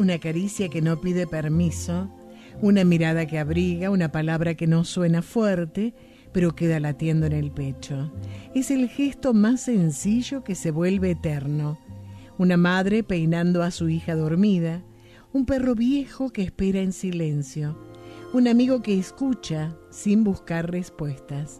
una caricia que no pide permiso, una mirada que abriga, una palabra que no suena fuerte, pero queda latiendo en el pecho. Es el gesto más sencillo que se vuelve eterno. Una madre peinando a su hija dormida, un perro viejo que espera en silencio, un amigo que escucha sin buscar respuestas.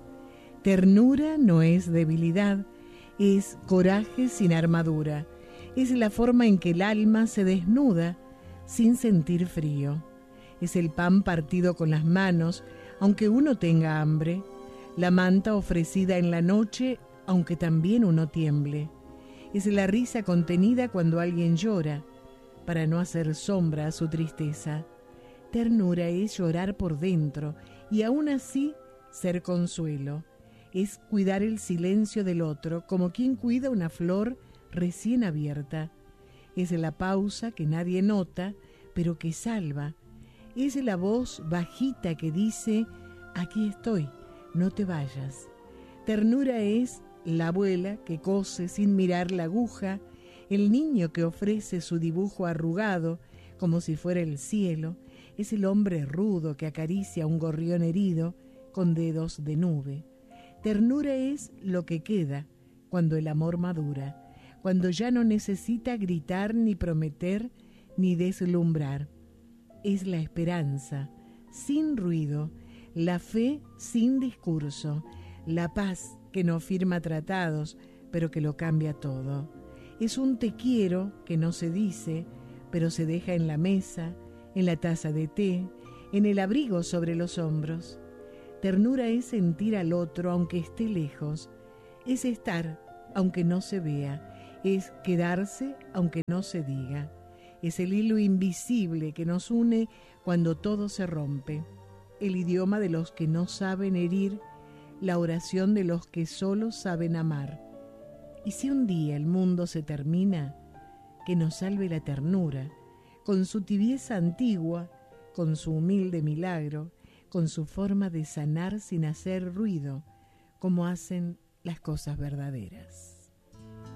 Ternura no es debilidad, es coraje sin armadura, es la forma en que el alma se desnuda sin sentir frío. Es el pan partido con las manos, aunque uno tenga hambre, la manta ofrecida en la noche, aunque también uno tiemble. Es la risa contenida cuando alguien llora, para no hacer sombra a su tristeza. Ternura es llorar por dentro y aún así ser consuelo. Es cuidar el silencio del otro como quien cuida una flor recién abierta. Es la pausa que nadie nota, pero que salva. Es la voz bajita que dice: aquí estoy, no te vayas. Ternura es la abuela que cose sin mirar la aguja, el niño que ofrece su dibujo arrugado como si fuera el cielo, es el hombre rudo que acaricia un gorrión herido con dedos de nube. Ternura es lo que queda cuando el amor madura, cuando ya no necesita gritar ni prometer ni deslumbrar. Es la esperanza sin ruido, la fe sin discurso, la paz que no firma tratados, pero que lo cambia todo. Es un te quiero que no se dice, pero se deja en la mesa, en la taza de té, en el abrigo sobre los hombros. Ternura es sentir al otro aunque esté lejos, es estar aunque no se vea, es quedarse aunque no se diga. Es el hilo invisible que nos une cuando todo se rompe, el idioma de los que no saben herir, la oración de los que solo saben amar. Y si un día el mundo se termina, que nos salve la ternura, con su tibieza antigua, con su humilde milagro, con su forma de sanar sin hacer ruido, como hacen las cosas verdaderas.